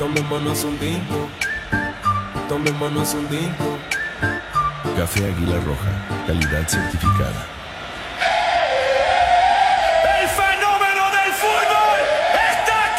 Tomémonos un tinto, tomémonos un tinto. Café Águila Roja, calidad certificada. ¡El fenómeno del fútbol está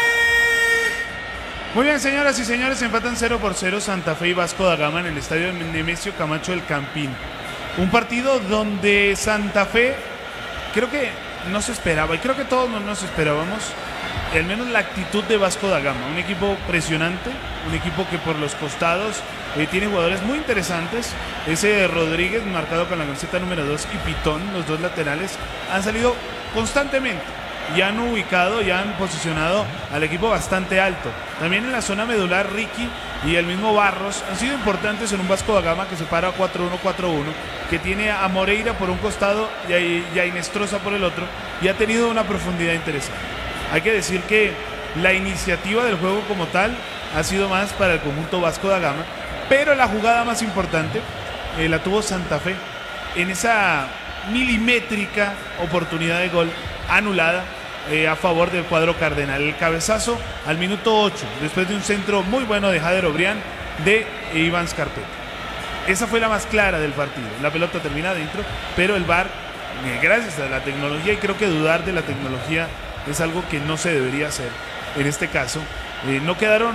aquí! Muy bien, señoras y señores, empatan 0-0 Santa Fe y Vasco da Gama en el estadio Nemesio Camacho del Campín. Un partido donde Santa Fe creo que no se esperaba, y creo que todos no nos esperábamos, al menos la actitud de Vasco da Gama. Un equipo presionante, un equipo que por los costados tiene jugadores muy interesantes. Ese Rodríguez, marcado con la camiseta número 2, y Pitón, los dos laterales, han salido constantemente y han ubicado, y han posicionado al equipo bastante alto. También en la zona medular, Ricky y el mismo Barros han sido importantes en un Vasco da Gama que se para 4-1-4-1, que tiene a Moreira por un costado y a Inestrosa por el otro, y ha tenido una profundidad interesante. Hay que decir que la iniciativa del juego como tal ha sido más para el conjunto Vasco da Gama, pero la jugada más importante la tuvo Santa Fe en esa milimétrica oportunidad de gol anulada a favor del cuadro cardenal. El cabezazo al minuto 8, después de un centro muy bueno de Jader Obrián de Iván Scarpetta. Esa fue la más clara del partido. La pelota termina adentro, pero el VAR, gracias a la tecnología, y creo que dudar de la tecnología es algo que no se debería hacer en este caso, no quedaron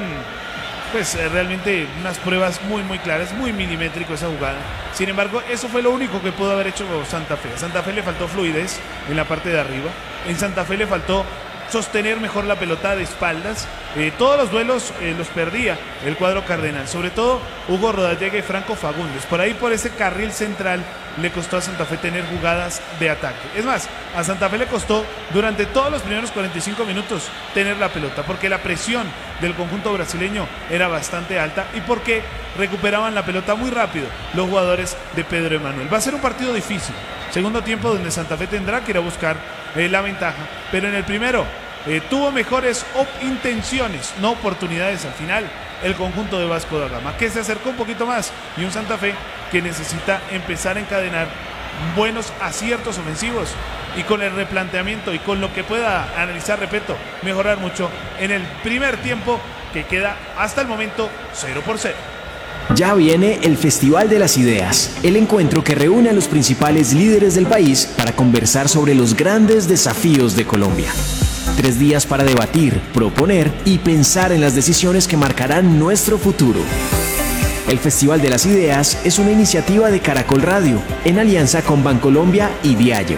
pues realmente unas pruebas muy claras, muy milimétrico esa jugada. Sin embargo, eso fue lo único que pudo haber hecho Santa Fe. A Santa Fe le faltó fluidez en la parte de arriba, en Santa Fe le faltó sostener mejor la pelota de espaldas. Todos los duelos los perdía el cuadro cardenal, sobre todo Hugo Rodallega y Franco Fagundes. Por ahí, por ese carril central, le costó a Santa Fe tener jugadas de ataque. Es más, a Santa Fe le costó durante todos los primeros 45 minutos tener la pelota, porque la presión del conjunto brasileño era bastante alta y porque recuperaban la pelota muy rápido los jugadores de Pedro Emanuel. Va a ser un partido difícil, segundo tiempo donde Santa Fe tendrá que ir a buscar la ventaja, pero en el primero tuvo mejores intenciones, no oportunidades al final, el conjunto de Vasco da Gama, que se acercó un poquito más, y un Santa Fe que necesita empezar a encadenar buenos aciertos ofensivos, y con el replanteamiento y con lo que pueda analizar, repito, mejorar mucho en el primer tiempo, que queda hasta el momento 0-0. Ya viene el Festival de las Ideas, el encuentro que reúne a los principales líderes del país para conversar sobre los grandes desafíos de Colombia. 3 días para debatir, proponer y pensar en las decisiones que marcarán nuestro futuro. El Festival de las Ideas es una iniciativa de Caracol Radio, en alianza con Bancolombia y Diallo.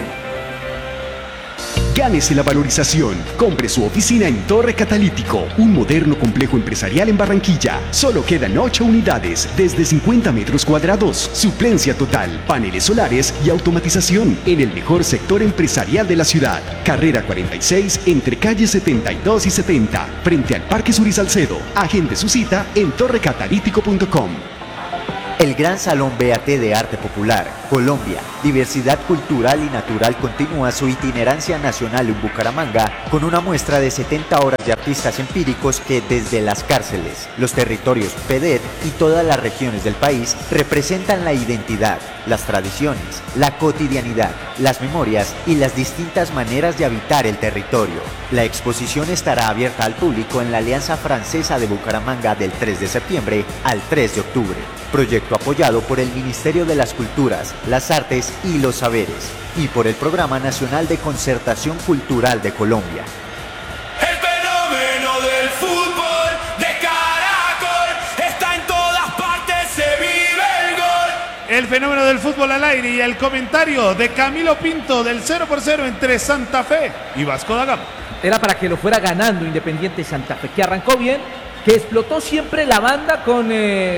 Gánese la valorización. Compre su oficina en Torre Catalítico, un moderno complejo empresarial en Barranquilla. Solo quedan 8 unidades, desde 50 metros cuadrados. Suplencia total, paneles solares y automatización en el mejor sector empresarial de la ciudad. Carrera 46, entre calles 72 y 70, frente al Parque Sur y Salcedo. Agende su cita en torrecatalítico.com. El Gran Salón BAT de Arte Popular, Colombia, Diversidad Cultural y Natural continúa su itinerancia nacional en Bucaramanga con una muestra de 70 obras de artistas empíricos que desde las cárceles, los territorios PEDET y todas las regiones del país representan la identidad, las tradiciones, la cotidianidad, las memorias y las distintas maneras de habitar el territorio. La exposición estará abierta al público en la Alianza Francesa de Bucaramanga del 3 de septiembre al 3 de octubre. Proyecto apoyado por el Ministerio de las Culturas, las Artes y los Saberes y por el Programa Nacional de Concertación Cultural de Colombia. El fenómeno del fútbol de Caracol está en todas partes, se vive el gol. El fenómeno del fútbol al aire y el comentario de Camilo Pinto del 0-0 entre Santa Fe y Vasco da Gama. Era para que lo fuera ganando Independiente Santa Fe, que arrancó bien, que explotó siempre la banda con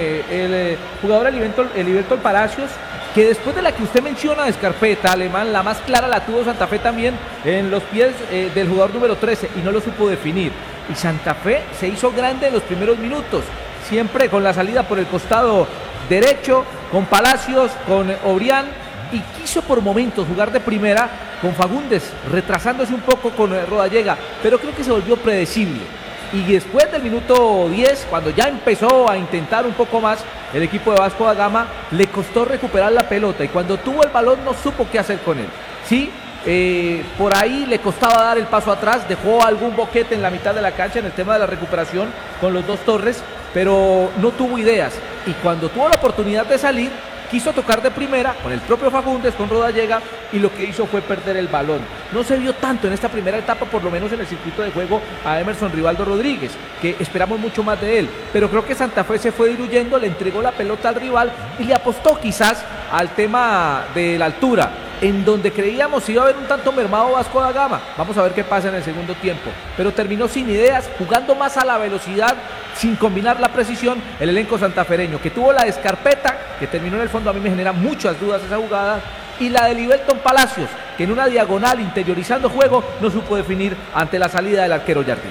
el jugador Eliberto Palacios, que después de la que usted menciona de Scarpetta, Alemán, la más clara la tuvo Santa Fe también en los pies del jugador número 13 y no lo supo definir. Y Santa Fe se hizo grande en los primeros minutos, siempre con la salida por el costado derecho, con Palacios, con Obrián, y quiso por momentos jugar de primera con Fagundes, retrasándose un poco con Rodallega, pero creo que se volvió predecible. Y después del minuto 10, cuando ya empezó a intentar un poco más el equipo de Vasco da Gama, le costó recuperar la pelota y cuando tuvo el balón no supo qué hacer con él. Sí, Por ahí le costaba dar el paso atrás, dejó algún boquete en la mitad de la cancha en el tema de la recuperación con los dos Torres, pero no tuvo ideas. Y cuando tuvo la oportunidad de salir, quiso tocar de primera con el propio Fagundes, con Rodallega, y lo que hizo fue perder el balón. No se vio tanto en esta primera etapa, por lo menos en el circuito de juego, a Emerson Rivaldo Rodríguez, que esperamos mucho más de él. Pero creo que Santa Fe se fue diluyendo, le entregó la pelota al rival y le apostó quizás al tema de la altura, en donde creíamos iba a haber un tanto mermado Vasco da Gama. Vamos a ver qué pasa en el segundo tiempo. Pero terminó sin ideas, jugando más a la velocidad, sin combinar la precisión, el elenco santafereño, que tuvo la escarpeta, que terminó en el fondo, a mí me genera muchas dudas esa jugada, y la de Livelton Palacios, que en una diagonal, interiorizando juego, no supo definir ante la salida del arquero Jardín.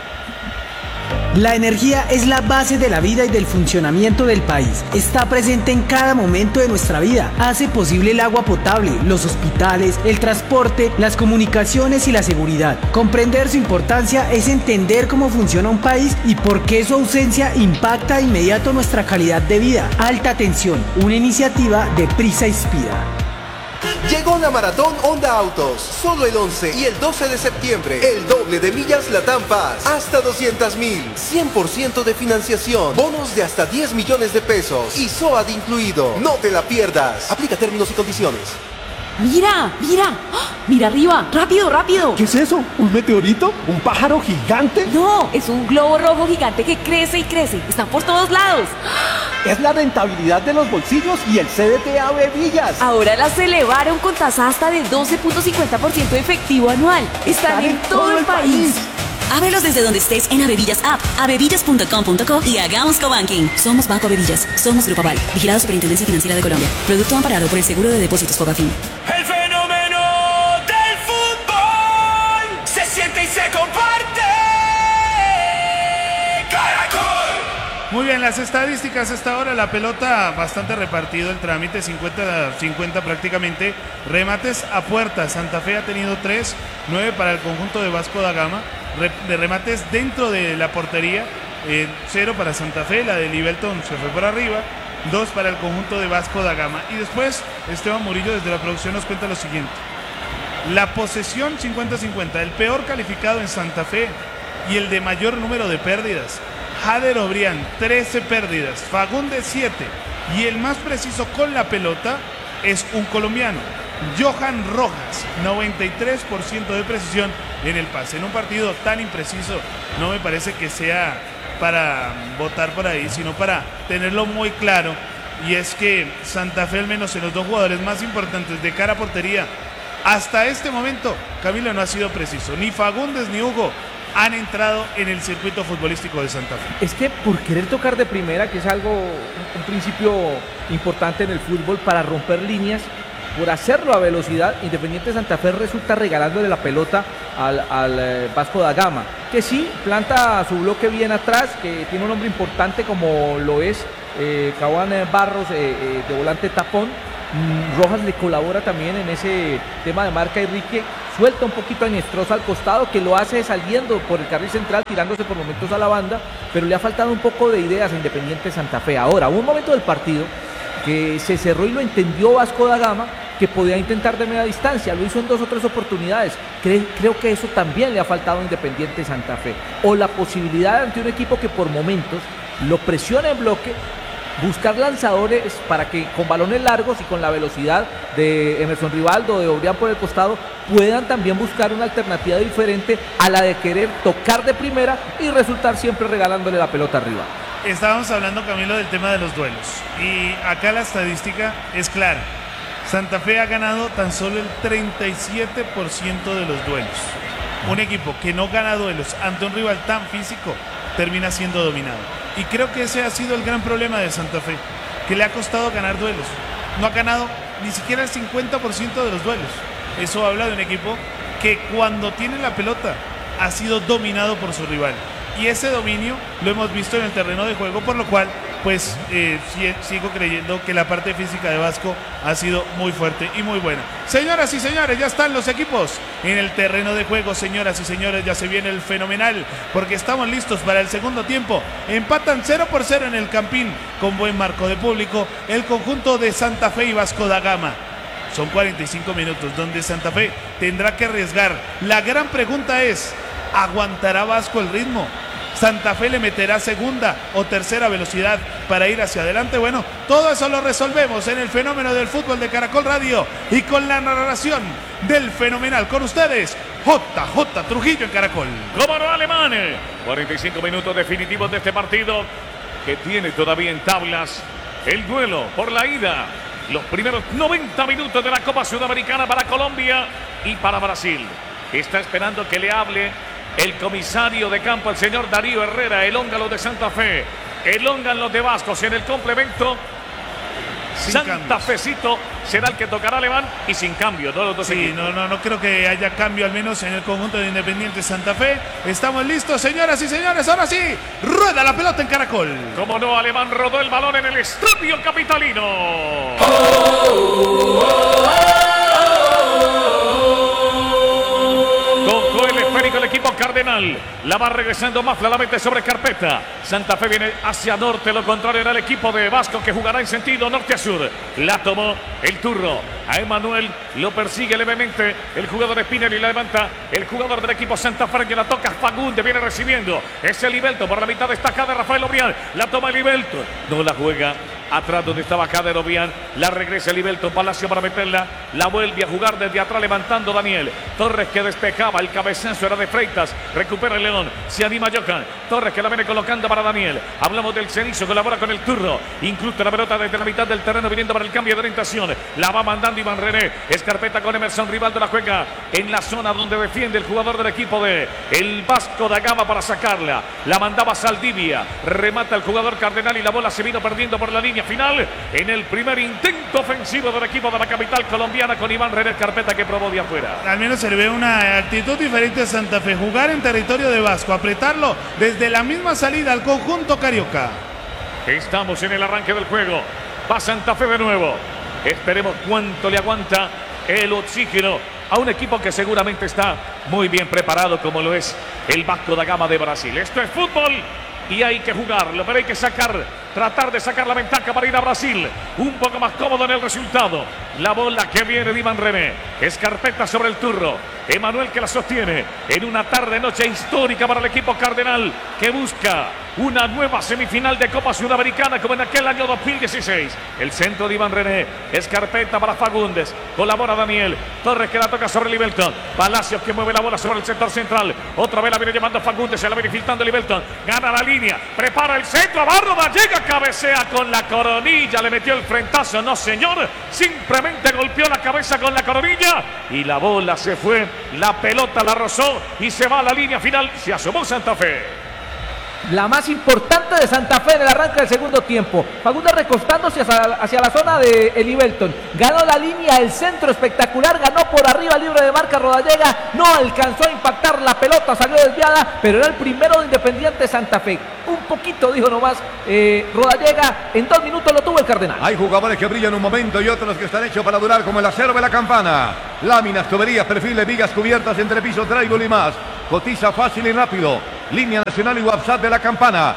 La energía es la base de la vida y del funcionamiento del país. Está presente en cada momento de nuestra vida. Hace posible el agua potable, los hospitales, el transporte, las comunicaciones y la seguridad. Comprender su importancia es entender cómo funciona un país y por qué su ausencia impacta de inmediato nuestra calidad de vida. Alta Tensión, una iniciativa de Prisa Inspira. Llegó la Maratón Honda Autos, solo el 11 y el 12 de septiembre, el doble de millas Latam Paz, hasta 200.000, 100% de financiación, bonos de hasta 10 millones de pesos y SOAT incluido. No te la pierdas, aplica términos y condiciones. ¡Mira! ¡Mira! ¡Oh! ¡Mira arriba! ¡Rápido, rápido! ¿Qué es eso? ¿Un meteorito? ¿Un pájaro gigante? No, es un globo rojo gigante que crece y crece. Están por todos lados. Es la rentabilidad de los bolsillos y el CDT Ave Villas. Ahora las elevaron con tasa hasta de 12.50% de efectivo anual. Están en todo el país. Ábrelos desde donde estés en Avevillas App, avevillas.com.co y hagamos cobanking. Somos Banco Avevillas, somos Grupo Aval, vigilado Superintendencia Financiera de Colombia. Producto amparado por el Seguro de Depósitos Fogafín. El fenómeno del fútbol se siente y se comparte. Caracol. Muy bien, las estadísticas hasta ahora, la pelota bastante repartido, el trámite 50-50 prácticamente. Remates a puerta, Santa Fe ha tenido 3, 9 para el conjunto de Vasco da Gama. De remates dentro de la portería, 0 para Santa Fe, la de Livelton se fue por arriba, 2 para el conjunto de Vasco da Gama. Y después Esteban Murillo desde la producción nos cuenta lo siguiente: la posesión 50-50, el peor calificado en Santa Fe y el de mayor número de pérdidas, Jader Obrián, 13 pérdidas, Fagundes 7, y el más preciso con la pelota es un colombiano, Johan Rojas, 93% de precisión en el pase. En un partido tan impreciso no me parece que sea para votar por ahí, sino para tenerlo muy claro, y es que Santa Fe, al menos en los dos jugadores más importantes de cara a portería, hasta este momento, Camilo, no ha sido preciso. Ni Fagundes ni Hugo han entrado en el circuito futbolístico de Santa Fe. Es que por querer tocar de primera, que es algo, un principio importante en el fútbol para romper líneas, por hacerlo a velocidad, Independiente Santa Fe resulta regalándole la pelota al Vasco da Gama, que sí planta su bloque bien atrás, que tiene un hombre importante como lo es Caguán Barros, de volante tapón. Rojas le colabora también en ese tema de marca. Enrique suelta un poquito a Inestrosa al costado, que lo hace saliendo por el carril central, tirándose por momentos a la banda, pero le ha faltado un poco de ideas a Independiente Santa Fe. Ahora, hubo un momento del partido que se cerró y lo entendió Vasco da Gama, que podía intentar de media distancia, lo hizo en 2 o 3 oportunidades. Creo que eso también le ha faltado a Independiente Santa Fe, o la posibilidad ante un equipo que por momentos lo presiona en bloque, buscar lanzadores para que con balones largos y con la velocidad de Emerson Rivaldo, de Obrián por el costado, puedan también buscar una alternativa diferente a la de querer tocar de primera y resultar siempre regalándole la pelota arriba. Estábamos hablando, Camilo, del tema de los duelos, y acá la estadística es clara. Santa Fe ha ganado tan solo el 37% de los duelos. Un equipo que no gana duelos ante un rival tan físico termina siendo dominado. Y creo que ese ha sido el gran problema de Santa Fe, que le ha costado ganar duelos. No ha ganado ni siquiera el 50% de los duelos. Eso habla de un equipo que cuando tiene la pelota ha sido dominado por su rival. Y ese dominio lo hemos visto en el terreno de juego, por lo cual pues sigo creyendo que la parte física de Vasco ha sido muy fuerte y muy buena. Señoras y señores, ya están los equipos en el terreno de juego. Señoras y señores, ya se viene el fenomenal, porque estamos listos para el segundo tiempo. Empatan 0-0 en el Campín, con buen marco de público, el conjunto de Santa Fe y Vasco da Gama. Son 45 minutos donde Santa Fe tendrá que arriesgar. La gran pregunta es, ¿aguantará Vasco el ritmo? ¿Santa Fe le meterá segunda o tercera velocidad para ir hacia adelante? Bueno, todo eso lo resolvemos en el fenómeno del fútbol de Caracol Radio y con la narración del fenomenal. Con ustedes, JJ Trujillo en Caracol. Como no, Alemán. 45 minutos definitivos de este partido que tiene todavía en tablas el duelo por la ida. Los primeros 90 minutos de la Copa Sudamericana para Colombia y para Brasil. Está esperando que le hable el comisario de campo, el señor Darío Herrera, el húngaro de Santa Fe, el húngaro de Vascos. En el complemento, Santa Fecito será el que tocará Alemán y sin cambio, ¿no? Los dos equipos. No creo que haya cambio, al menos en el conjunto de Independiente Santa Fe. Estamos listos, señoras y señores. Ahora sí, rueda la pelota en Caracol. Como no, Alemán rodó el balón en el estadio capitalino. Tocó el esférico el equipo cardenal. La va regresando Mafla, la mete sobre carpeta. Santa Fe viene hacia norte, lo contrario era el equipo de Vasco que jugará en sentido norte a sur. La tomó el turro. A Emanuel lo persigue levemente el jugador de Spinner y la levanta el jugador del equipo Santa Fe, que la toca Fagundes, viene recibiendo. Es el Libelto por la mitad destacada de Rafael Obián. La toma el Libelto. No la juega atrás donde estaba Kader Obián. La regresa el Libelto Palacio para meterla. La vuelve a jugar desde atrás levantando Daniel Torres, que despejaba. El cabezazo era de Freitas. Recupera el León. Se anima Jocan. Torres, que la viene colocando para Daniel. Hablamos del Cenizo, colabora con el turro. Incluso la pelota desde la mitad del terreno viniendo para el cambio de orientación. La va mandando Iván René. Escarpeta con Emerson Rivaldo, la juega en la zona donde defiende el jugador del equipo de el Vasco da Gama para sacarla. La mandaba Saldivia. Remata el jugador cardenal y la bola se vino perdiendo por la línea final en el primer intento ofensivo del equipo de la capital colombiana con Iván René Escarpeta, que probó de afuera. Al menos se le ve una actitud diferente a Santa Fe. Jugar en territorio de Vasco, apretarlo desde la misma salida al conjunto carioca. Estamos en el arranque del juego. Va Santa Fe de nuevo. Esperemos cuánto le aguanta el oxígeno a un equipo que seguramente está muy bien preparado, como lo es el Vasco da Gama de Brasil. Esto es fútbol y hay que jugarlo, pero hay que tratar de sacar la ventaja para ir a Brasil un poco más cómodo en el resultado. La bola que viene de Iván René. Escarpeta sobre el turro. Emanuel, que la sostiene en una tarde-noche histórica para el equipo cardenal, que busca una nueva semifinal de Copa Sudamericana como en aquel año 2016. El centro de Iván René. Escarpeta para Fagundes. Colabora Daniel Torres, que la toca sobre Libelton. Palacios, que mueve la bola sobre el sector central. Otra vez la viene llevando Fagundes. Se la viene filtrando Libelton. Gana la línea. Prepara el centro. Barroda llega. Cabecea con la coronilla. Le metió el frentazo. No, señor. Simplemente golpeó la cabeza con la coronilla. Y la bola se fue. La pelota la rozó. Y se va a la línea final. Se asomó Santa Fe. La más importante de Santa Fe en el arranque del segundo tiempo. Fagundes recostándose hacia la zona de Elibelton. Ganó la línea, el centro espectacular. Ganó por arriba, libre de marca Rodallega. No alcanzó a impactar la pelota, salió desviada. Pero era el primero de Independiente Santa Fe. Un poquito, dijo nomás Rodallega. En 2 minutos lo tuvo el Cardenal. Hay jugadores que brillan un momento y otros que están hechos para durar, como el acero de la Campana. Láminas, tuberías, perfiles, vigas cubiertas, entrepisos, trébol y más. Cotiza fácil y rápido. Línea nacional y WhatsApp de la Campana.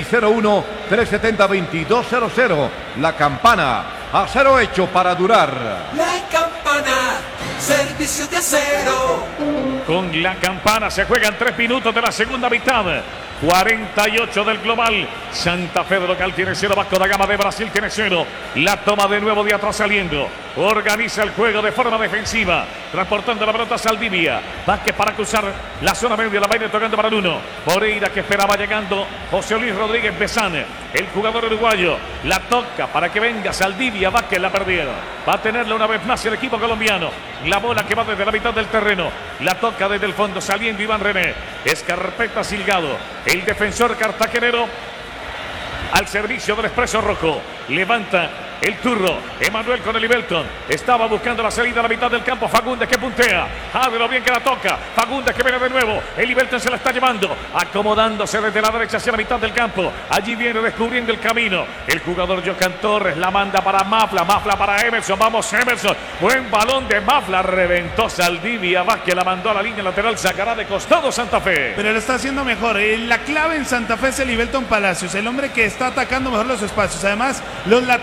601-370-2200. La Campana. Acero hecho para durar. La Campana. Servicios de acero. Con la Campana se juegan 3 minutos de la segunda mitad. 48 del global. Santa Fe de local tiene 0. Vasco da Gama de Brasil tiene 0. La toma de nuevo de atrás saliendo. Organiza el juego de forma defensiva. Transportando la pelota a Saldivia. Vázquez para cruzar la zona media. La va a ir tocando para el 1. Moreira, que esperaba llegando. José Luis Rodríguez Bezán, el jugador uruguayo. La toca para que venga Saldivia. Vázquez la perdieron. Va a tenerla una vez más el equipo colombiano. La bola que va desde la mitad del terreno. La toca desde el fondo saliendo Iván René. Escarpeta Silgado. El defensor cartagenero al servicio del Expreso Rojo. Levanta el turro. Emanuel con el Libelton. Estaba buscando la salida a la mitad del campo. Fagundes, que puntea. Ábrelo bien, que la toca. Fagundes, que viene de nuevo. El Libelton se la está llevando. Acomodándose desde la derecha hacia la mitad del campo. Allí viene descubriendo el camino. El jugador Jocan Torres la manda para Mafla. Mafla para Emerson. Vamos, Emerson. Buen balón de Mafla. Reventó Saldivia. Vázquez la mandó a la línea lateral. Sacará de costado Santa Fe. Pero lo está haciendo mejor. La clave en Santa Fe es el Libelton Palacios. El hombre que está atacando mejor los espacios. Además, los laterales.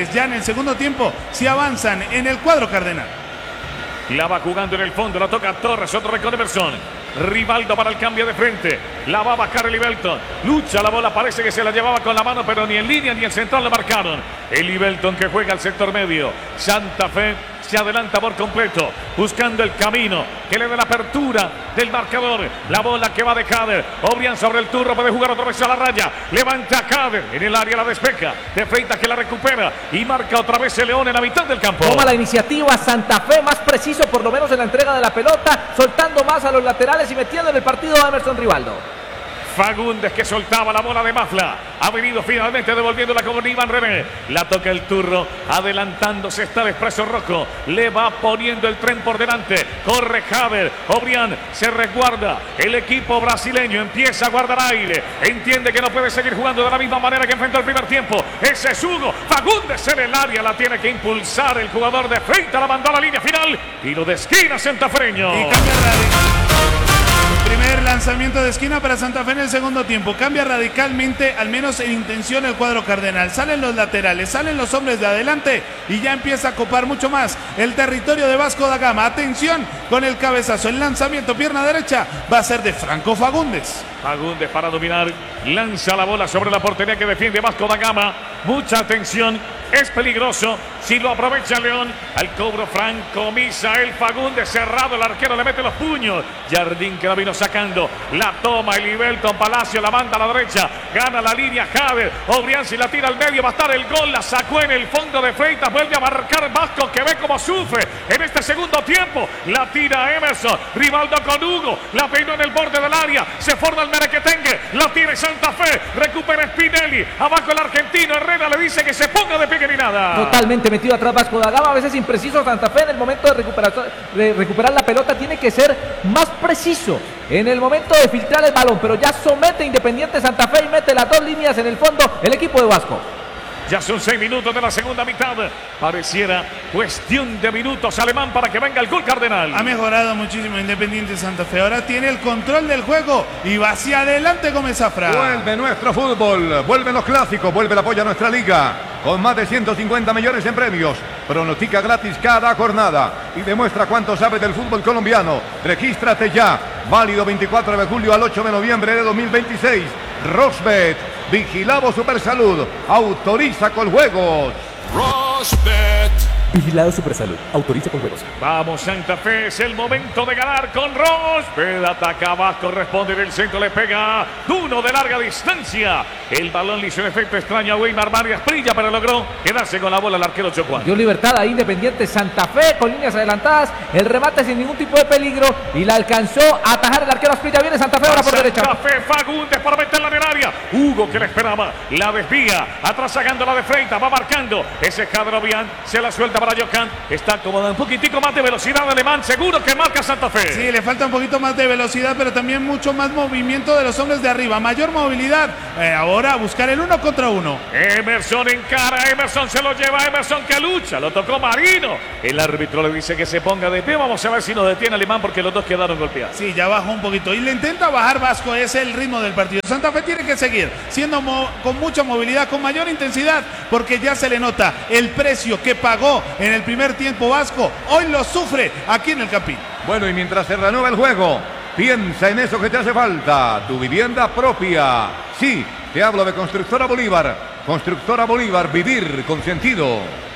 laterales ya en el segundo tiempo si avanzan en el cuadro cardenal. La va jugando en el fondo, la toca Torres, otro récord de Emerson. Rivaldo para el cambio de frente. La va a bajar el Ibelton. Lucha la bola, parece que se la llevaba con la mano, pero ni en línea ni en central la marcaron. El Ibelton que juega al sector medio. Santa Fe se adelanta por completo, buscando el camino que le dé la apertura del marcador. La bola que va de Cader. Obrián sobre el turno, puede jugar otra vez a la raya. Levanta Cader en el área, la despeja. De Freitas que la recupera y marca otra vez el León en la mitad del campo. Toma la iniciativa Santa Fe, más preciso por lo menos en la entrega de la pelota, soltando más a los laterales y metiendo en el partido a Emerson Rivaldo. Fagundes que soltaba la bola de Mafla. Ha venido finalmente devolviéndola con Iván René. La toca el turno. Adelantándose está el Expreso Rojo. Le va poniendo el tren por delante. Corre Javer. Obrián se resguarda. El equipo brasileño empieza a guardar aire. Entiende que no puede seguir jugando de la misma manera que enfrentó el primer tiempo. Ese es Hugo. Fagundes en el área. La tiene que impulsar el jugador de Freitas. La mandó a la línea final. Tiro de esquina santafereño. Y cambia primer lanzamiento de esquina para Santa Fe en el segundo tiempo. Cambia radicalmente, al menos en intención, el cuadro cardenal. Salen los laterales, salen los hombres de adelante y ya empieza a copar mucho más el territorio de Vasco da Gama. Atención con el cabezazo. El lanzamiento, pierna derecha, va a ser de Franco Fagundes. Fagundes para dominar. Lanza la bola sobre la portería que defiende Vasco da Gama. Mucha atención. Es peligroso si lo aprovecha León. Al cobro Franco Misael Fagundes, cerrado el arquero, le mete los puños. Jardín que la vino sacando. La toma el Ibelton Palacio, la manda a la derecha. Gana la línea Javer. Obrián si la tira al medio, va a estar el gol. La sacó en el fondo de Freitas. Vuelve a marcar Vasco que ve cómo sufre en este segundo tiempo. La tira Emerson. Rivaldo con Hugo. La peinó en el borde del área. Se forma el merequetengue. La tiene Santa Fe. Recupera Spinelli. Abajo el argentino. Herrera le dice que se ponga de pie ni nada. Totalmente metido atrás Vasco da Gama, a veces impreciso Santa Fe en el momento de recuperar la pelota, tiene que ser más preciso en el momento de filtrar el balón, pero ya somete Independiente Santa Fe y mete las dos líneas en el fondo el equipo de Vasco. Ya son 6 minutos de la segunda mitad. Pareciera cuestión de minutos, Alemán, para que venga el gol cardenal. Ha mejorado muchísimo Independiente Santa Fe. Ahora tiene el control del juego y va hacia adelante Gómez Zafra. Vuelve nuestro fútbol, vuelven los clásicos, vuelve el apoyo a nuestra liga. Con más de 150 millones en premios. Pronostica gratis cada jornada y demuestra cuánto sabe del fútbol colombiano. Regístrate ya. Válido 24 de julio al 8 de noviembre de 2026. Rosbet. Vigilado Supersalud. Autoriza con juegos. Rosbet. Vigilado Supersalud. Autoriza con juegos. Vamos Santa Fe, es el momento de ganar con Rosbet. Ataca Vasco, responde del centro, le pega uno de larga distancia. El balón le hizo un efecto extraño a Weimar Vargas Prilla, pero logró quedarse con la bola el arquero Chocuán. Dio libertad a Independiente Santa Fe con líneas adelantadas. El remate sin ningún tipo de peligro y la alcanzó a atajar el arquero Asprilla. Viene Santa Fe ahora por derecha. Santa Fe, Fagundes para meterla en el área. Hugo que la esperaba, la desvía. Atrás sacando la de Freitas, va marcando. Ese Cadrovian se la suelta para Johan. Está acomodando un poquitico más de velocidad Alemán. Seguro que marca Santa Fe. Sí, le falta un poquito más de velocidad, pero también mucho más movimiento de los hombres de arriba. Mayor movilidad. Ahora a buscar el 1 contra 1. Emerson encara. Emerson se lo lleva. Emerson que lucha. Lo tocó Marino. El árbitro le dice que se ponga de pie. Vamos a ver si nos detiene Alemán porque los dos quedaron golpeados. Sí, ya bajó un poquito. Y le intenta bajar Vasco. Es el ritmo del partido. Santa Fe tiene que seguir siendo con mucha movilidad, con mayor intensidad, porque ya se le nota el precio que pagó en el primer tiempo Vasco. Hoy lo sufre aquí en el Campín. Bueno, y mientras se renueva el juego, piensa en eso que te hace falta, tu vivienda propia. Sí, te hablo de Constructora Bolívar. Constructora Bolívar, vivir con sentido.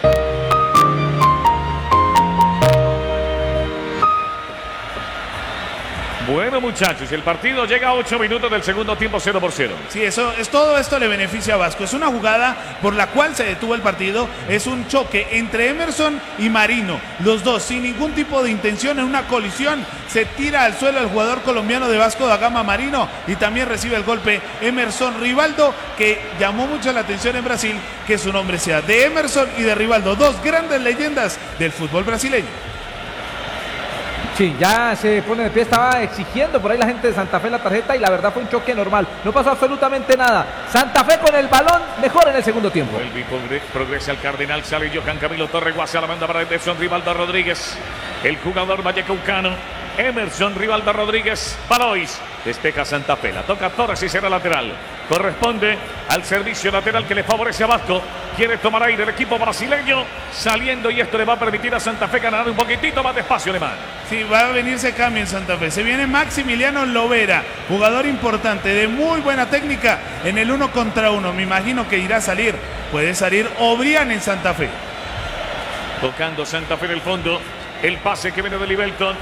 Bueno, muchachos, el partido llega a 8 minutos del segundo tiempo, 0-0. Sí, todo esto le beneficia a Vasco. Es una jugada por la cual se detuvo el partido. Es un choque entre Emerson y Marino. Los dos sin ningún tipo de intención, en una colisión. Se tira al suelo el jugador colombiano de Vasco da Gama, Marino, y también recibe el golpe Emerson Rivaldo, que llamó mucho la atención en Brasil que su nombre sea de Emerson y de Rivaldo, dos grandes leyendas del fútbol brasileño. Sí, ya se pone de pie, estaba exigiendo por ahí la gente de Santa Fe la tarjeta y la verdad fue un choque normal, no pasó absolutamente nada. Santa Fe con el balón mejor en el segundo tiempo. Progresa el Cardenal, sale Johan Camilo Torres, Guasa la banda para Emerson Rivaldo Rodríguez, el jugador vallecaucano. Emerson Rivaldo Rodríguez, Balois, Despeja Santa Fe, la toca Torres y será lateral. Corresponde al servicio lateral que le favorece a Vasco. Quiere tomar aire el equipo brasileño saliendo y esto le va a permitir a Santa Fe ganar un poquitito más de espacio, Alemán. Sí, va a venirse cambio en Santa Fe. Se viene Maximiliano Lovera, jugador importante, de muy buena técnica en el 1 contra 1. Me imagino que irá a salir. Puede salir Obrián en Santa Fe. Tocando Santa Fe en el fondo. El pase que viene de Libelton.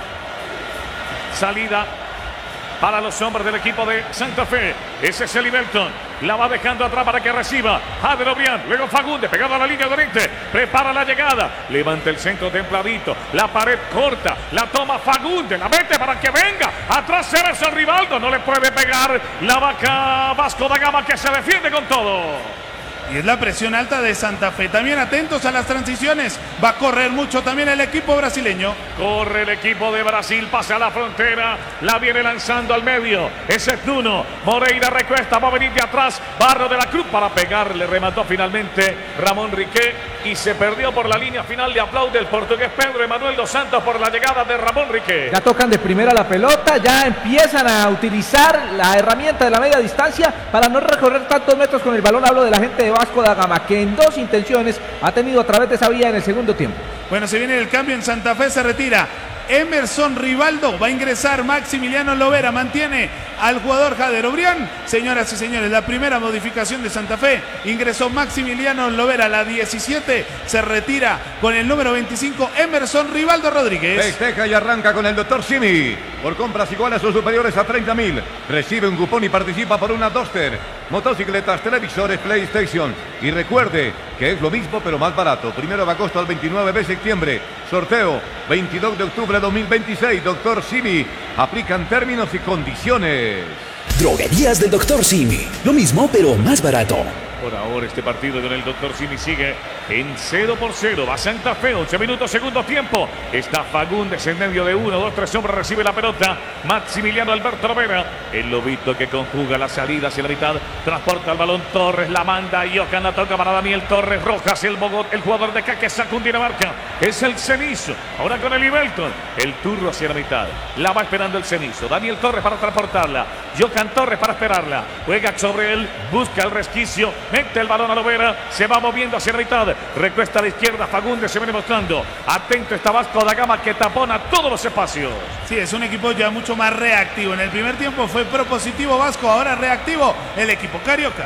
Salida para los hombres del equipo de Santa Fe. Ese es el Libelton. La va dejando atrás para que reciba Jader Obrián. Luego Fagundes, pegado a la línea de oriente. Prepara la llegada. Levanta el centro templadito. La pared corta. La toma Fagundes. La mete para que venga. Atrás Ceres el Rivaldo. No le puede pegar la vaca Vasco da Gama, que se defiende con todo. Y es la presión alta de Santa Fe. También atentos a las transiciones. Va a correr mucho también el equipo brasileño. Corre el equipo de Brasil. Pasa a la frontera. La viene lanzando al medio. Ese es Nuno. Moreira recuesta. Va a venir de atrás. Barro de la Cruz para pegarle. Remató finalmente Ramón Riquet. Y se perdió por la línea final. Le aplaude el portugués Pedro Emanuel dos Santos por la llegada de Ramón Riquet. Ya tocan de primera la pelota. Ya empiezan a utilizar la herramienta de la media distancia para no recorrer tantos metros con el balón. Hablo de la gente de Vasco da Gama, que en dos intenciones ha tenido a través de esa vía en el segundo tiempo. Bueno, se viene el cambio en Santa Fe, se retira Emerson Rivaldo, va a ingresar Maximiliano Lovera, mantiene al jugador Jader Obrián. Señoras y señores, la primera modificación de Santa Fe, ingresó Maximiliano Lovera, la 17, se retira con el número 25 Emerson Rivaldo Rodríguez. Festeja y arranca con el Dr. Simi. Por compras iguales o superiores a 30.000, recibe un cupón y participa por una Duster, motocicletas, televisores, PlayStation. Y recuerde que es lo mismo pero más barato. 1 de agosto al 29 de septiembre. Sorteo 22 de octubre de 2026. Dr. Simi. Aplican términos y condiciones. Droguerías del Dr. Simi. Lo mismo pero más barato. Por ahora este partido con el Dr. Simi sigue en 0-0. Va Santa Fe, 11 minutos, segundo tiempo. Está Fagundes en medio de 1, 2, 3 hombres. Recibe la pelota Maximiliano Alberto Lovera. El lobito que conjuga la salida hacia la mitad. Transporta el balón Torres, la manda. Yocan la toca para Daniel Torres. Rojas, el jugador de Caquesa, Cundinamarca. Es el Cenizo. Ahora con el Libelton. El turno hacia la mitad. La va esperando el Cenizo. Daniel Torres para transportarla. Yocan Torres para esperarla. Juega sobre él. Busca el resquicio. Mete el balón a Lovera, se va moviendo hacia la mitad, recuesta a la izquierda, Fagundes se viene mostrando, atento está Vasco da Gama que tapona todos los espacios. Sí, es un equipo ya mucho más reactivo, en el primer tiempo fue propositivo Vasco, ahora reactivo el equipo carioca.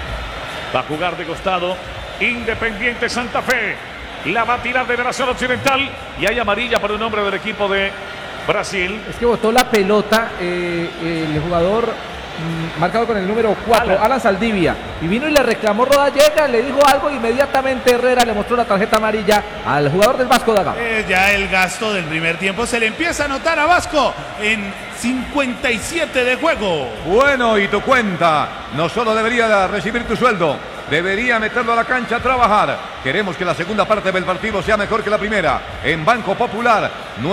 Va a jugar de costado, Independiente Santa Fe, la va a tirar de la zona occidental y hay amarilla para un hombre del equipo de Brasil. Es que botó la pelota el jugador marcado con el número 4, Alan Saldivia, y vino y le reclamó Rodallega, le dijo algo, inmediatamente Herrera le mostró la tarjeta amarilla al jugador del Vasco da Gama. Ya el gasto del primer tiempo se le empieza a notar a Vasco en 57 de juego. Bueno, y tu cuenta no solo debería recibir tu sueldo, debería meterlo a la cancha a trabajar. Queremos que la segunda parte del partido sea mejor que la primera. En Banco Popular,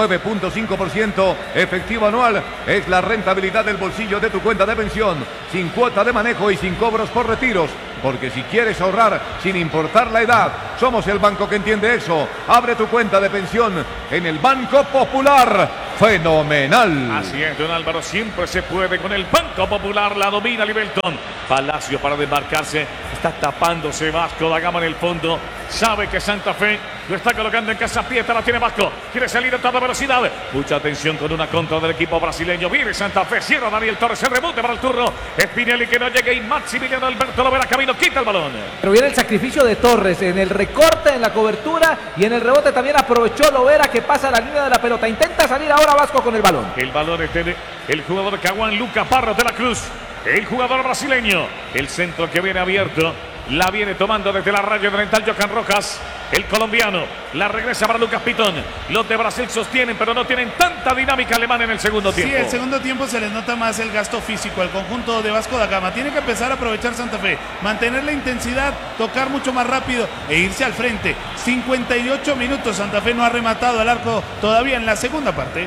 9.5% efectivo anual es la rentabilidad del bolsillo de tu cuenta de pensión, sin cuota de manejo y sin cobros por retiros. Porque si quieres ahorrar sin importar la edad, somos el banco que entiende eso. Abre tu cuenta de pensión en el Banco Popular. Fenomenal. Así es, don Álvaro, siempre se puede con el Banco Popular. La domina Libelton. Palacio para desmarcarse. Está tapándose Vasco da Gama en el fondo. Sabe que Santa Fe lo está colocando en casa Pieta, la tiene Vasco. Quiere salir a toda velocidad. Mucha atención con una contra del equipo brasileño. Viene Santa Fe, cierra Daniel Torres, el rebote para el turno. Spinelli que no llega y Maximiliano Alberto Lovera camino, quita el balón. Pero viene el sacrificio de Torres en el recorte, en la cobertura y en el rebote también aprovechó Lovera que pasa la línea de la pelota. Intenta salir ahora Vasco con el balón. El balón es el jugador Caguán Lucas Barros de la Cruz. El jugador brasileño. El centro que viene abierto. La viene tomando desde la raya oriental Yocan Rojas, el colombiano. La regresa para Lucas Pitón. Los de Brasil sostienen, pero no tienen tanta dinámica alemana en el segundo tiempo. Sí, el segundo tiempo se les nota más el gasto físico al conjunto de Vasco da Gama. Tiene que empezar a aprovechar Santa Fe, mantener la intensidad, tocar mucho más rápido e irse al frente. 58 minutos, Santa Fe no ha rematado al arco todavía en la segunda parte.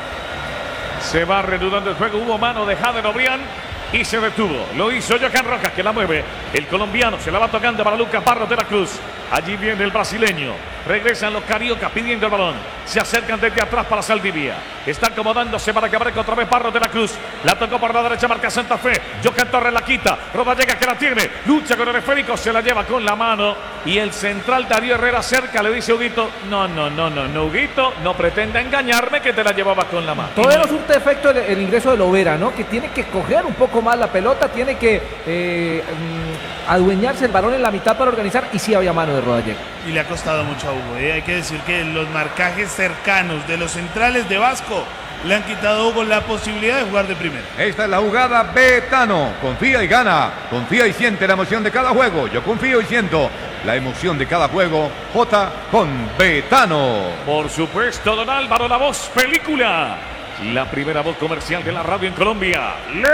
Se va reanudando el juego, hubo mano de Jader Obrián y se detuvo. Lo hizo Yocan Rojas, que la mueve. El colombiano se la va tocando para Lucas Barros de la Cruz. Allí viene el brasileño. Regresan los cariocas pidiendo el balón. Se acercan desde atrás para Saldivia. Está acomodándose para que abre otra vez Barros de la Cruz. La tocó por la derecha, marca Santa Fe. Johan Torres la quita. Rodallega que la tiene. Lucha con el esférico, se la lleva con la mano. Y el central Darío Herrera cerca le dice a Huguito: no, Huguito, no pretenda engañarme que te la llevabas con la mano. Todavía no surte efecto el ingreso de Lovera, ¿no? Que tiene que coger un poco más la pelota, tiene que adueñarse el balón en la mitad para organizar, y sí había mano de Rodallega. Y le ha costado mucho a Hugo, Hay que decir que los marcajes cercanos de los centrales de Vasco le han quitado a Hugo la posibilidad de jugar de primera. Esta es la jugada Betano. Confía y gana. Confía y siente la emoción de cada juego. Yo confío y siento la emoción de cada juego. J con Betano. Por supuesto, don Álvaro, la voz película. La primera voz comercial de la radio en Colombia.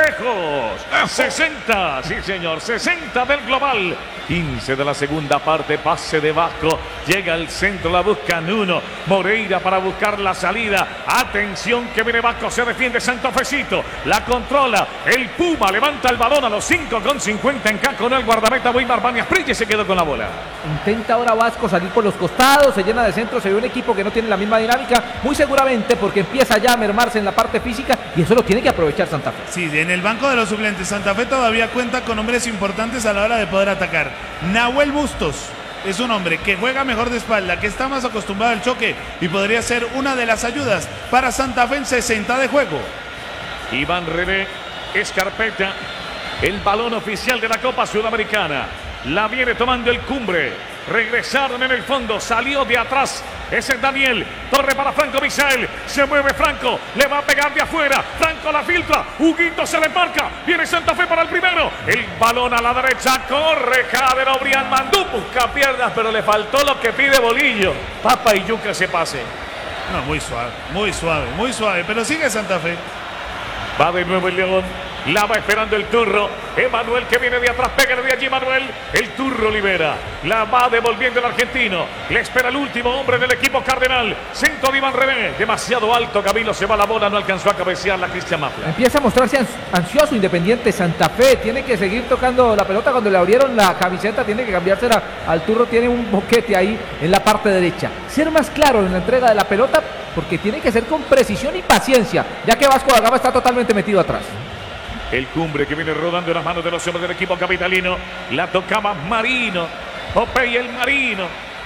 Lejos. 60, sí señor, 60 del global. 15 de la segunda parte, pase de Vasco. Llega al centro, la buscan uno. Moreira para buscar la salida. Atención que viene Vasco, se defiende Santafecito. La controla. El Puma levanta el balón a los 5:50 en K con el guardameta Weimar Banias Prille, se quedó con la bola. Intenta ahora Vasco salir por los costados, se llena de centro, se ve un equipo que no tiene la misma dinámica, muy seguramente porque empieza ya a mermarse en la parte física, y eso lo tiene que aprovechar Santa Fe. Sí, en el banco de los suplentes Santa Fe todavía cuenta con hombres importantes a la hora de poder atacar. Nahuel Bustos es un hombre que juega mejor de espalda, que está más acostumbrado al choque y podría ser una de las ayudas para Santa Fe en 60 de juego. Iván René Escarpeta, el balón oficial de la Copa Sudamericana. La viene tomando el Cumbre. Regresaron en el fondo, salió de atrás. Ese es Daniel. Torre para Franco Misael. Se mueve Franco, le va a pegar de afuera. Franco la filtra. Huguito se le marca. Viene Santa Fe para el primero. El balón a la derecha. Corre Jader Obrián. Mandú busca piernas, pero le faltó lo que pide Bolillo. Papa y yuca ese pase. No, muy suave. Pero sigue Santa Fe. Va de nuevo el León. La va esperando el Turro. Emanuel que viene de atrás. Pégale de allí, Emanuel. El Turro libera. La va devolviendo el argentino. Le espera el último hombre del equipo cardenal. Centro de Iván René. Demasiado alto. Camilo se va la bola. No alcanzó a cabecearla Cristian Mafla. Empieza a mostrarse ansioso Independiente Santa Fe. Tiene que seguir tocando la pelota. Cuando le abrieron la camiseta, tiene que cambiársela al Turro. Tiene un boquete ahí en la parte derecha. Ser más claro en la entrega de la pelota, porque tiene que ser con precisión y paciencia, ya que Vasco da Gama está totalmente metido atrás. El Cumbre que viene rodando en las manos de los hombres del equipo capitalino. La tocaba Marino. Popey el Marino.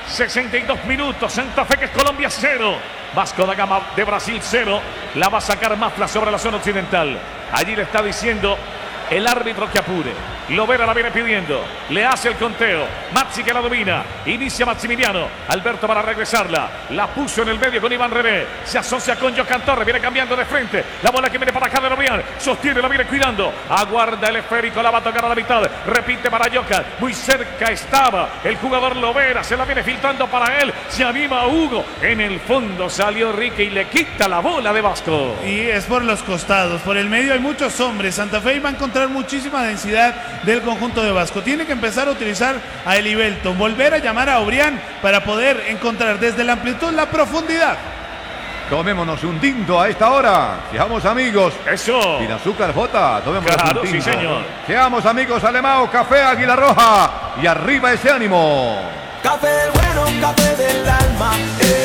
62 minutos. Santa Fe que es Colombia 0. Vasco da Gama de Brasil 0. La va a sacar Mafla sobre la zona occidental. Allí le está diciendo el árbitro que apure. Lovera la viene pidiendo. Le hace el conteo. Maxi que la domina. Inicia Maximiliano. Alberto para regresarla. La puso en el medio con Iván René. Se asocia con Johan Torres. Viene cambiando de frente. La bola que viene para Jader Obrián. Sostiene, la viene cuidando. Aguarda el esférico. La va a tocar a la mitad. Repite para Johan. Muy cerca estaba el jugador Lovera. Se la viene filtrando para él. Se anima Hugo. En el fondo salió Rique y le quita la bola de Vasco. Y es por los costados. Por el medio hay muchos hombres. Santa Fe va a encontrar muchísima densidad del conjunto de Vasco. Tiene que empezar a utilizar a Elivelton, volver a llamar a Obrián para poder encontrar desde la amplitud la profundidad. Tomémonos un tinto a esta hora. Seamos amigos. Eso. Sin azúcar, Jota. Tomémonos claro, un tinto. Sí, señor. Seamos amigos, Alemão, Café Águila Roja. Y arriba ese ánimo. Café del bueno, café del alma.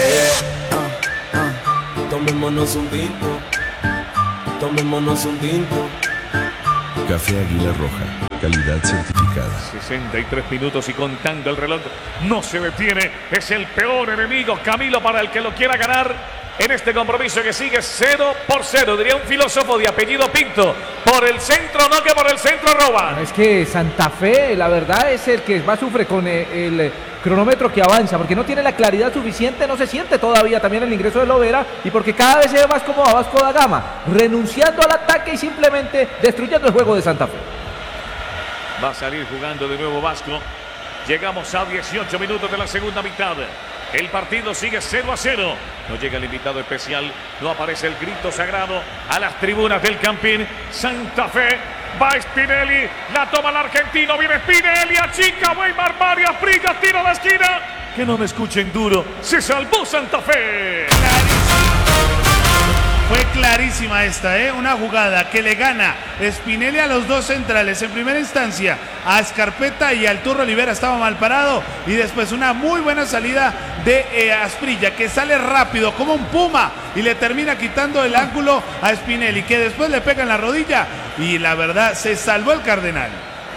Tomémonos un tinto. Tomémonos un tinto. Café Águila Roja, calidad certificada. 63 minutos y contando el reloj. No se detiene. Es el peor enemigo, Camilo, para el que lo quiera ganar en este compromiso que sigue 0-0. Diría un filósofo de apellido Pinto. Por el centro, no que por el centro roban. Es que Santa Fe, la verdad, es el que más sufre con el cronómetro que avanza, porque no tiene la claridad suficiente, no se siente todavía también el ingreso de Lovera, y porque cada vez se ve más como a Vasco da Gama, renunciando al ataque y simplemente destruyendo el juego de Santa Fe. Va a salir jugando de nuevo Vasco. Llegamos a 18 minutos de la segunda mitad. El partido sigue 0-0. No llega el invitado especial, no aparece el grito sagrado a las tribunas del Campín. Santa Fe, va Spinelli, la toma el argentino, viene Spinelli, achica, Weimar Banias Prille, tiro de esquina. Que no me escuchen duro, se salvó Santa Fe. Fue clarísima esta, una jugada que le gana Spinelli a los dos centrales. En primera instancia a Scarpetta y al Turro Olivera estaba mal parado. Y después una muy buena salida de Asprilla, que sale rápido como un puma y le termina quitando el ángulo a Spinelli, que después le pega en la rodilla. Y la verdad, se salvó el Cardenal.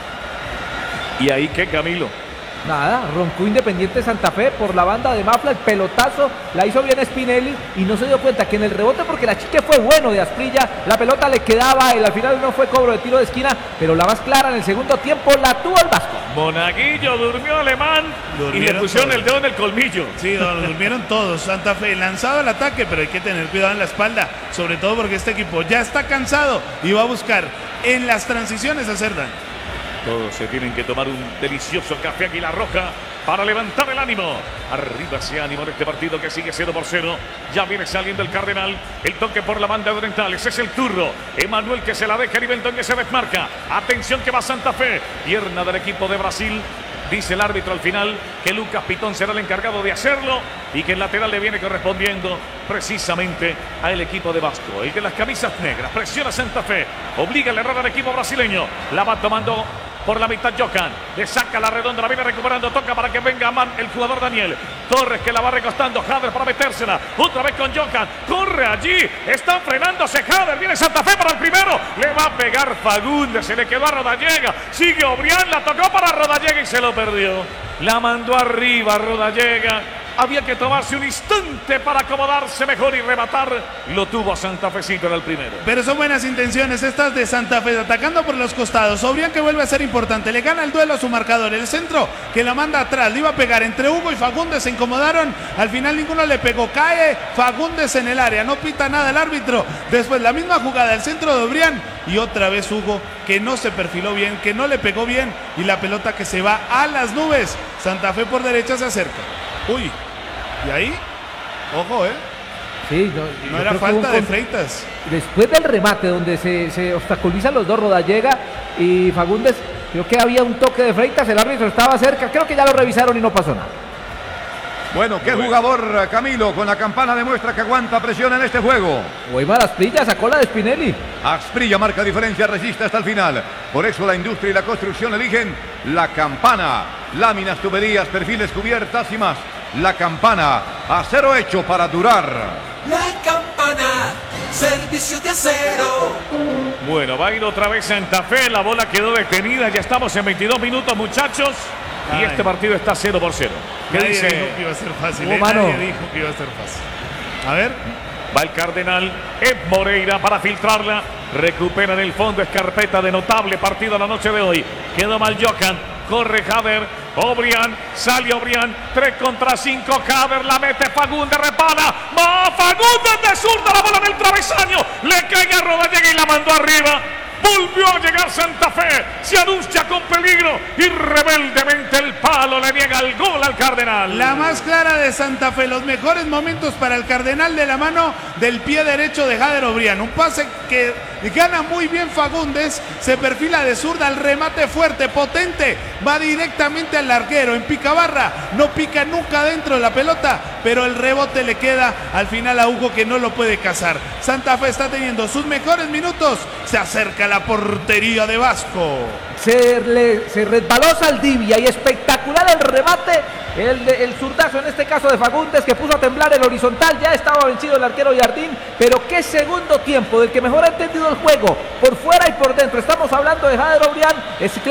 ¿Y ahí qué, Camilo? Nada, roncó Independiente Santa Fe por la banda de Mafla, el pelotazo, la hizo bien Spinelli y no se dio cuenta que en el rebote, porque la chique fue bueno de Asprilla, la pelota le quedaba, y al final no fue cobro de tiro de esquina, pero la más clara en el segundo tiempo la tuvo el Vasco. Monaguillo durmió Alemán y le pusieron todos el dedo en el colmillo. Sí, durmieron todos. Santa Fe lanzado al ataque, pero hay que tener cuidado en la espalda, sobre todo porque este equipo ya está cansado y va a buscar en las transiciones hacer daño. Todos se tienen que tomar un delicioso café Águila Roja para levantar el ánimo. Arriba ese ánimo en este partido que sigue 0-0. Ya viene saliendo el Cardenal. El toque por la banda de Orientales. Es el Turro. Emanuel que se la deja. Riventón que se desmarca. Atención que va Santa Fe. Pierna del equipo de Brasil. Dice el árbitro al final que Lucas Pitón será el encargado de hacerlo y que el lateral le viene correspondiendo precisamente al equipo de Vasco. El de las camisas negras presiona Santa Fe, obliga el error al equipo brasileño. La va tomando por la mitad Jocan, le saca la redonda, la viene recuperando, toca para que venga el jugador Daniel Torres, que la va recostando, Jader para metérsela, otra vez con Jocan, corre allí, está frenándose Jader, viene Santa Fe para el primero, le va a pegar Fagundes, se le quedó a Rodallega, sigue Obrián, la tocó para Rodallega y se lo perdió, la mandó arriba Rodallega. Había que tomarse un instante para acomodarse mejor y rematar. Lo tuvo Santa Fecito en el primero. Pero son buenas intenciones estas de Santa Fe, atacando por los costados. Obrián que vuelve a ser importante. Le gana el duelo a su marcador. El centro que la manda atrás. Le iba a pegar entre Hugo y Fagundes. Se incomodaron. Al final ninguno le pegó. Cae Fagundes en el área. No pita nada el árbitro. Después la misma jugada. El centro de Obrián. Y otra vez Hugo que no se perfiló bien. Que no le pegó bien. Y la pelota que se va a las nubes. Santa Fe por derecha se acerca. Uy. Y ahí, ojo, Sí, no era falta de Freitas. Después del remate donde se obstaculizan los dos, Rodallega y Fagundes, creo que había un toque de Freitas, el árbitro estaba cerca, creo que ya lo revisaron y no pasó nada. Bueno, qué jugador, Camilo, con la campana demuestra que aguanta presión en este juego. Weimar Asprilla sacó la de Spinelli. Asprilla marca diferencia, resiste hasta el final. Por eso la industria y la construcción eligen la campana. Láminas, tuberías, perfiles, cubiertas y más. La campana, acero hecho para durar. La campana, servicio de acero. Bueno, va a ir otra vez Santa Fe, la bola quedó detenida, ya estamos en 22 minutos, muchachos. Y este partido está 0-0. ¿Qué Nadie dice? dijo que iba a ser fácil. Nadie dijo que iba a ser fácil. A ver. Va el Cardenal, Ed Moreira para filtrarla. Recupera en el fondo Scarpetta, de notable partido la noche de hoy. Quedó mal Jocan, corre Jader, Obrián, sale Obrián, 3 contra 5, Jader la mete, Fagundes repara, va Fagundes de zurda, la bola en el travesaño, le cae a Rodallega y la mandó arriba. Volvió a llegar Santa Fe, se anuncia con peligro y rebeldemente el palo le niega el gol al Cardenal. La más clara de Santa Fe, los mejores momentos para el Cardenal de la mano del pie derecho de Jader Obrián. Un pase que gana muy bien Fagundes, se perfila de zurda, el remate fuerte, potente, va directamente al larguero, en picabarra, no pica nunca dentro de la pelota, pero el rebote le queda al final a Hugo, que no lo puede cazar. Santa Fe está teniendo sus mejores minutos, se acerca a la portería de Vasco. Se resbaló Saldivia y espectacular el remate, el zurdazo en este caso de Fagundes, que puso a temblar el horizontal. Ya estaba vencido el arquero Jardín, pero qué segundo tiempo del que mejor ha entendido el juego, por fuera y por dentro. Estamos hablando de Jader Obrián.